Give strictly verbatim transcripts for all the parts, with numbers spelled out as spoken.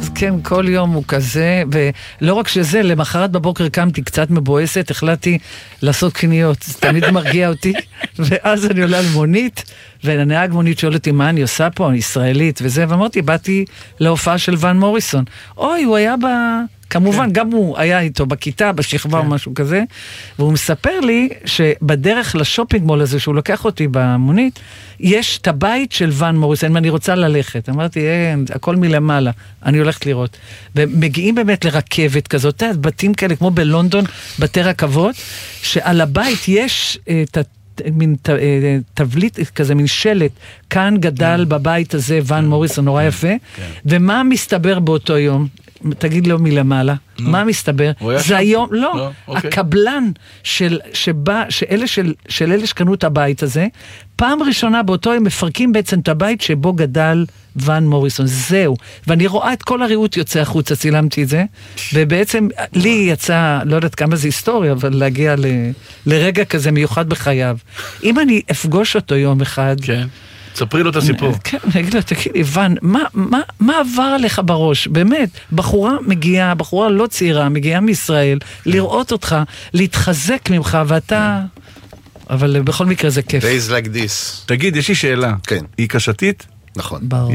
אז כן, כל יום הוא כזה, ולא רק שזה, למחרת בבוקר קמתי קצת מבואסת, החלטתי לעשות קניות, זה תמיד מרגיע אותי, ואז אני עולה למונית, והנהג מונית שואל אותי מה אני עושה פה, אני ישראלית וזה, ואמרתי, באתי להופעה של ון מוריסון. אוי, הוא היה ב... כמובן, כן. גם הוא היה איתו בכיתה, בשכבה כן. או משהו כזה, והוא מספר לי שבדרך לשופינג מול הזה, שהוא לוקח אותי במונית, יש את הבית של ון מוריסון, ואני רוצה ללכת. אמרתי, אין, הכל מלמעלה, אני הולכת לראות. ומגיעים באמת לרכבת כזאת, בתים כאלה, כמו בלונדון, בתי רכבות, שעל הבית יש את ה... מין תבליט כזה, מין שלט, כאן גדל בבית הזה ון מוריסון, נורא יפה, ומה מסתבר באותו יום? תגיד לו מלמעלה, מה מסתבר? זה היום, לא, הקבלן של אלה של אלה שקנו את הבית הזה, פעם ראשונה באותו הם מפרקים בעצם את הבית שבו גדל ון מוריסון, זהו. ואני רואה את כל הריהוט יוצא החוצה, צילמתי את זה, ובעצם לי יצא, לא יודעת כמה זה היסטוריה, אבל להגיע ל, לרגע כזה מיוחד בחייו. אם אני אפגוש אותו יום אחד... כן. ספרי לו את הסיפור. כן, אני אגיד לו, תגיד, איוון, מה, מה, מה עבר עליך בראש? באמת, בחורה מגיעה, בחורה לא צעירה, מגיעה מישראל, לראות אותך, להתחזק ממך, ואתה... אבל בכל מקרה זה כיף. Days like this. תגיד, יש לי שאלה. כן. היא קשתית? נכון. ברור.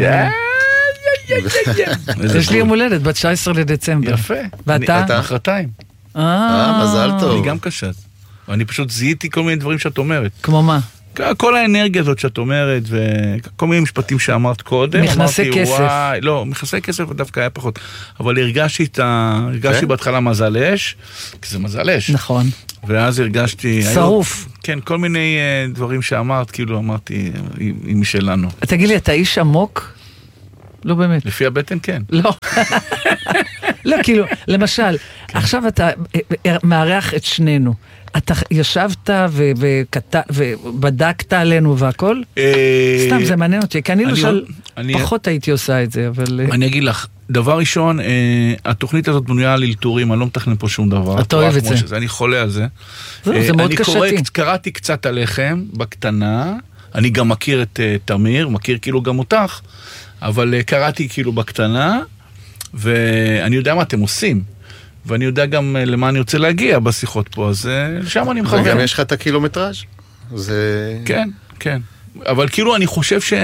יש לי יום הולדת, בת תשע עשרה לדצמבר. יפה. ואתה? אתה אחרתיים. אה, מזל טוב. אני גם קשת. אני פשוט זיהיתי כל מיני דברים שאת אומרת. כמו מה? כל האנרגיה הזאת שאת אומרת, וכל מיני משפטים שאמרת קודם. מכנסי כסף. לא, מכנסי כסף דווקא היה פחות. אבל הרגשתי את ה... הרגשתי בהתחלה מזל אש, כי זה מזל אש. נכון. ואז הרגשתי... שרוף. כן, כל מיני דברים שאמרת, כאילו אמרתי, היא משלנו. תגיד לי, אתה איש עמוק? לא באמת. לפי הבטן, כן. לא. לא, כאילו, למשל, עכשיו אתה מערך את שנינו. אתה ישבת ובדקת עלינו והכל? סתם, זה מעניין אותי, כי אני למשל פחות הייתי עושה את זה, אבל... אני אגיד לך, דבר ראשון, התוכנית הזאת בנויה על אלתורים, אני לא מתכנן פה שום דבר. אתה אוהב את זה. אני חולה על זה. זה מאוד קשתי. קראתי קצת עליכם, בקטנה, אני גם מכיר את תמיר, מכיר כאילו גם אותך, אבל קראתי כאילו בקטנה, ואני יודע מה אתם עושים. ואני יודע גם למה אני רוצה להגיע בשיחות פה, אז שם אני מחכה. וגם יש לך את הקילומטראז'? זה... כן, כן. אבל כאילו אני חושב ש...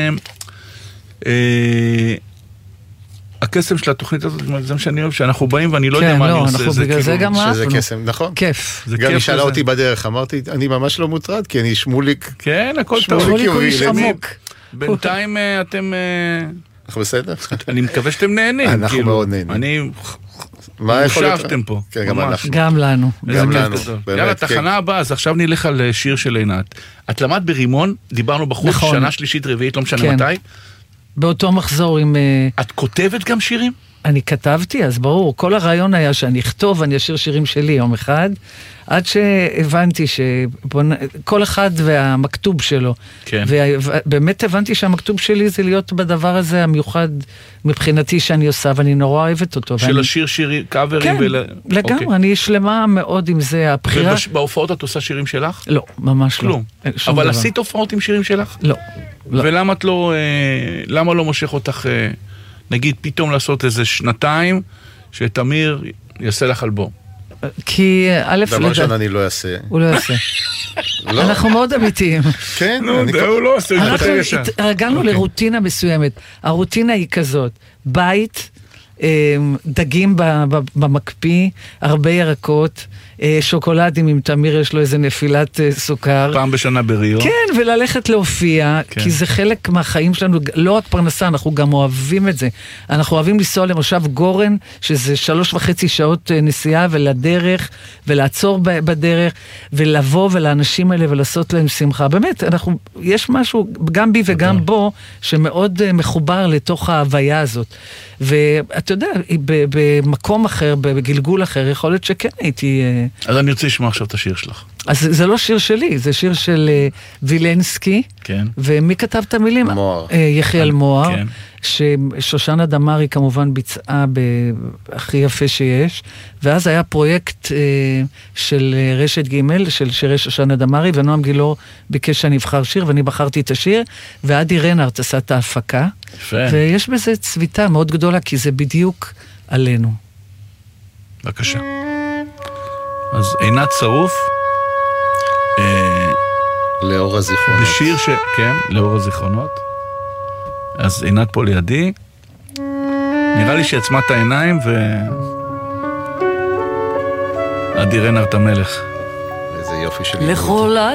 הקסם של התוכנית הזאת, זה מה שאני אוהב, שאנחנו באים ואני לא יודע מה אני עושה. זה בגלל זה גם שזה קסם, נכון. כיף. גם היא שאלה אותי בדרך, אמרתי, אני ממש לא מוטרד, כי אני שמוליק. כן, הכל טוב. שמוליק הוא איש עמוק. בינתיים אתם... אנחנו בסדר? אני מקווה שאתם נהנים. אנחנו מאוד נהנים. אני... מושבתם פה. גם לנו. גם לנו. יאללה, תחנה הבאה, אז עכשיו נלך על שיר של עינת. את למדת ברימון, דיברנו בחוץ, שנה שלישית רביעית, לא משנה מתי. באותו מחזור עם... את כותבת גם שירים? אני כתבתי, אז ברור, כל הרעיון היה שאני אכתוב, אני אשיר שירים שלי יום אחד, עד שהבנתי שכל אחד והמכתוב שלו, כן. ובאמת הבנתי שהמכתוב שלי זה להיות בדבר הזה המיוחד מבחינתי שאני עושה, ואני נורא אוהבת אותו. של ואני... השיר שירים, קאברים? כן, ול... לגמרי, אוקיי. אני שלמה מאוד עם זה, הבחירה... ובהופעות את עושה שירים שלך? לא, ממש כלום. לא. אבל דבר. עשית הופעות עם שירים שלך? לא. לא. ולמה את לא, למה לא מושך אותך... נגיד פתאום לעשות איזה שנתיים שתמיר יעשה לך אלבום. כי א' דבר שאני אני לא אעשה. הוא לא יעשה. אנחנו מאוד אמיתיים. כן. הוא לא עושה. אנחנו התרגלנו לרוטינה מסוימת. הרוטינה היא כזאת. בית, דגים במקפיא, הרבה ירקות, שוקולדים עם תמיר יש לו איזה נפילת סוכר. פעם בשנה בריו. כן, וללכת להופיע, כן. כי זה חלק מהחיים שלנו, לא רק פרנסה, אנחנו גם אוהבים את זה. אנחנו אוהבים לנסוע למושב גורן, שזה שלוש וחצי שעות נסיעה ולדרך, ולעצור בדרך, ולבוא ולאנשים האלה ולעשות להם שמחה. באמת, אנחנו, יש משהו, גם בי וגם בו, שמאוד מחובר לתוך ההוויה הזאת. ואתה יודע, במקום אחר, בגלגול אחר, יכול להיות שכן הייתי... אז אני רוצה לשמוע עכשיו את השיר שלך. אז זה לא שיר שלי, זה שיר של אה, וילנסקי. כן. ומי כתב את המילים? מוהר. אה, יחיאל מוהר. כן. ששושנה דמארי כמובן ביצעה בהכי יפה שיש, ואז היה פרויקט אה, של רשת ג' של שירי שושנה דמארי, ונועם גילור ביקש שאני אבחר שיר, ואני בחרתי את השיר, ועדי רנארט עשה את ההפקה. יפה. ויש בזה צביטה מאוד גדולה, כי זה בדיוק עלינו. בבקשה. אז עינת שרוף, אה, לאור הזיכרונות. בשיר ש... כן, לאור הזיכרונות. אז עינת פה לידי. נראה לי שעצמה את העיניים ו... עדי רנארט המלך. איזה יופי של... לכל